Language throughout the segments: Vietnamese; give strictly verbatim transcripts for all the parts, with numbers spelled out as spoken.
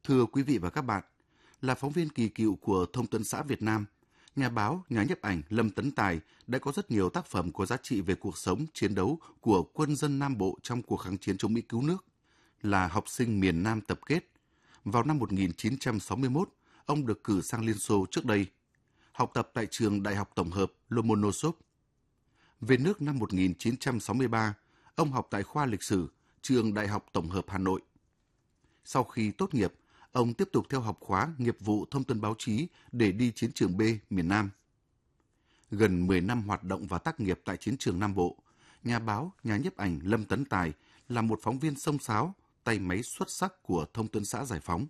Thưa quý vị và các bạn, là phóng viên kỳ cựu của Thông tấn xã Việt Nam, nhà báo, nhà nhiếp ảnh Lâm Tấn Tài đã có rất nhiều tác phẩm có giá trị về cuộc sống, chiến đấu của quân dân Nam Bộ trong cuộc kháng chiến chống Mỹ cứu nước. Là học sinh miền Nam tập kết, vào năm một nghìn chín trăm sáu mươi mốt, ông được cử sang Liên Xô trước đây, học tập tại trường Đại học Tổng hợp Lomonosov. Về nước năm một nghìn chín trăm sáu mươi ba, ông học tại khoa lịch sử, trường Đại học Tổng hợp Hà Nội. Sau khi tốt nghiệp, ông tiếp tục theo học khóa nghiệp vụ thông tin báo chí để đi chiến trường B miền Nam. Gần mười năm hoạt động và tác nghiệp tại chiến trường Nam Bộ, nhà báo, nhà nhiếp ảnh Lâm Tấn Tài là một phóng viên xông xáo, tay máy xuất sắc của Thông tấn xã Giải phóng.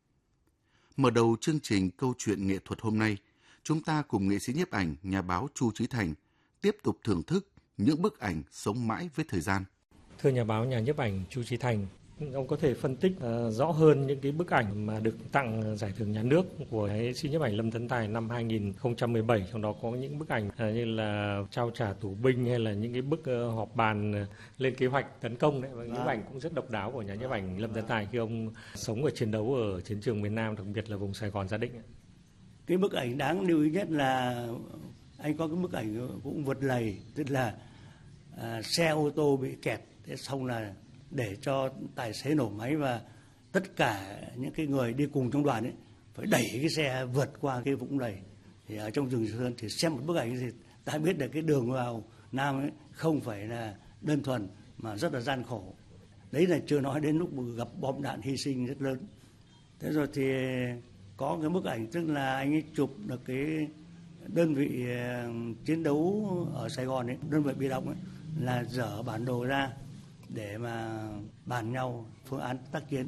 Mở đầu chương trình Câu chuyện nghệ thuật hôm nay, chúng ta cùng nghệ sĩ nhiếp ảnh, nhà báo Chu Chí Thành tiếp tục thưởng thức những bức ảnh sống mãi với thời gian. Thưa nhà báo, nhà nhiếp ảnh Chu Chí Thành, ông có thể phân tích uh, rõ hơn những cái bức ảnh mà được tặng giải thưởng nhà nước của nghệ sĩ nhiếp ảnh Lâm Tấn Tài năm hai nghìn không trăm mười bảy, trong đó có những bức ảnh uh, như là trao trả tù binh hay là những cái bức uh, họp bàn uh, lên kế hoạch tấn công đấy, và những bức ảnh cũng rất độc đáo của nhà nhiếp ảnh Lâm Tấn Tài khi ông sống và chiến đấu ở chiến trường miền Nam, đặc biệt là vùng Sài Gòn Gia Định. Cái bức ảnh đáng lưu ý nhất là anh có cái bức ảnh cũng vượt lầy, tức là uh, xe ô tô bị kẹt, thế xong là để cho tài xế nổ máy và tất cả những cái người đi cùng trong đoàn ấy phải đẩy cái xe vượt qua cái vũng lầy. Thì ở trong rừng Sơn thì xem một bức ảnh thì ta biết là cái đường vào Nam ấy không phải là đơn thuần mà rất là gian khổ. Đấy là chưa nói đến lúc gặp bom đạn hy sinh rất lớn. Thế rồi thì có cái bức ảnh tức là anh ấy chụp được cái đơn vị chiến đấu ở Sài Gòn ấy, đơn vị bị động ấy, là dở bản đồ ra để mà bàn nhau phương án tác chiến,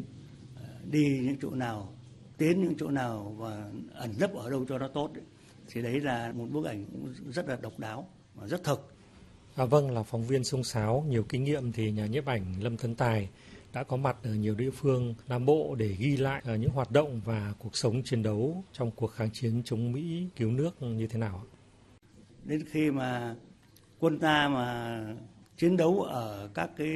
đi những chỗ nào, tiến những chỗ nào và ẩn nấp ở đâu cho nó tốt ấy. Thì đấy là một bức ảnh cũng rất là độc đáo và rất thực. À, vâng, là phóng viên xông xáo nhiều kinh nghiệm thì nhà nhiếp ảnh Lâm Tấn Tài đã có mặt ở nhiều địa phương Nam Bộ để ghi lại những hoạt động và cuộc sống chiến đấu trong cuộc kháng chiến chống Mỹ cứu nước như thế nào? Đến khi mà quân ta mà chiến đấu ở các cái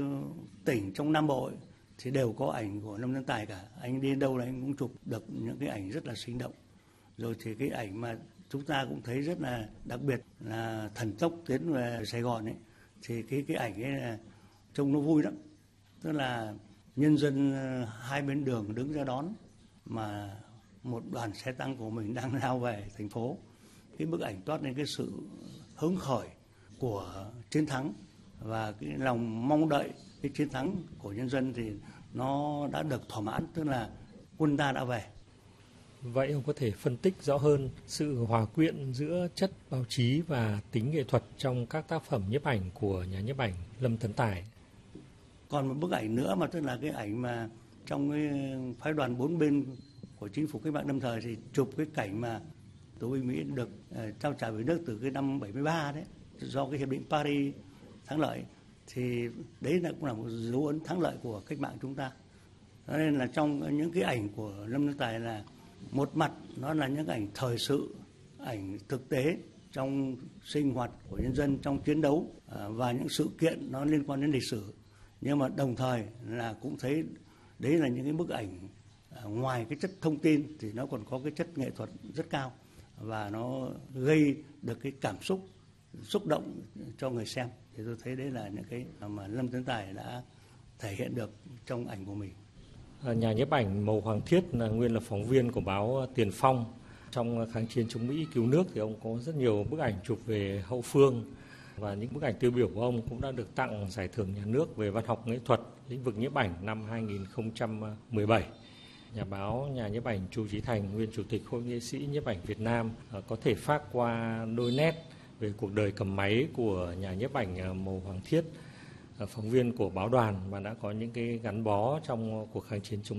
tỉnh trong Nam Bộ ấy, thì đều có ảnh của Lâm Tấn Tài cả. Anh đi đâu là anh cũng chụp được những cái ảnh rất là sinh động. Rồi thì cái ảnh mà chúng ta cũng thấy rất là đặc biệt là thần tốc tiến về Sài Gòn ấy, thì cái cái ảnh ấy là trông nó vui lắm. Tức là nhân dân hai bên đường đứng ra đón mà một đoàn xe tăng của mình đang lao về thành phố. Cái bức ảnh toát lên cái sự hứng khởi của chiến thắng và cái lòng mong đợi cái chiến thắng của nhân dân thì nó đã được thỏa mãn, tức là quân ta đã về. Vậy ông có thể phân tích rõ hơn sự hòa quyện giữa chất báo chí và tính nghệ thuật trong các tác phẩm nhiếp ảnh của nhà nhiếp ảnh Lâm Tấn Tài? Còn một bức ảnh nữa mà tức là cái ảnh mà trong cái phái đoàn bốn bên của chính phủ cách mạng lâm thời thì chụp cái cảnh mà tù binh Mỹ được uh, trao trả về nước từ cái năm bảy mươi ba đấy, do cái hiệp định Paris thắng lợi, thì đấy là cũng là một dấu ấn thắng lợi của cách mạng chúng ta. Cho nên là trong những cái ảnh của Lâm Tấn Tài là một mặt nó là những ảnh thời sự, ảnh thực tế trong sinh hoạt của nhân dân trong chiến đấu uh, và những sự kiện nó liên quan đến lịch sử, nhưng mà đồng thời là cũng thấy đấy là những cái bức ảnh uh, ngoài cái chất thông tin thì nó còn có cái chất nghệ thuật rất cao và nó gây được cái cảm xúc xúc động cho người xem. Thì tôi thấy đấy là những cái mà Lâm Tấn Tài đã thể hiện được trong ảnh của mình. Nhà nhiếp ảnh Mầu Hoàng Thiết là nguyên là phóng viên của báo Tiền Phong. Trong kháng chiến chống Mỹ cứu nước thì ông có rất nhiều bức ảnh chụp về hậu phương, và những bức ảnh tiêu biểu của ông cũng đã được tặng giải thưởng nhà nước về văn học nghệ thuật lĩnh vực nhiếp ảnh năm hai nghìn không trăm mười bảy. Nhà báo, nhà nhiếp ảnh Chu Chí Thành, nguyên chủ tịch Hội nghệ sĩ nhiếp ảnh Việt Nam, có thể phác qua đôi nét về cuộc đời cầm máy của nhà nhiếp ảnh Mầu Hoàng Thiết, phóng viên của báo Đoàn và đã có những cái gắn bó trong cuộc kháng chiến chống